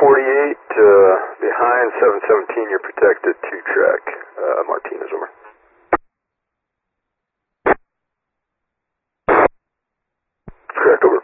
behind 717, you're protected, 2-track, Martinez, over. Correct, over.